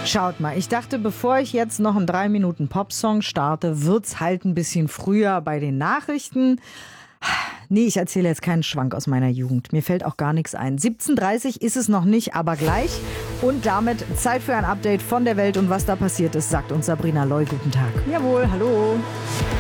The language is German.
Schaut mal, ich dachte, bevor ich jetzt noch einen 3-Minuten-Popsong starte, wird's halt ein bisschen früher bei den Nachrichten. Nee, ich erzähle jetzt keinen Schwank aus meiner Jugend. Mir fällt auch gar nichts ein. 17:30 ist es noch nicht, aber gleich. Und damit Zeit für ein Update von der Welt und was da passiert ist, sagt uns Sabrina Loy. Guten Tag. Jawohl, hallo.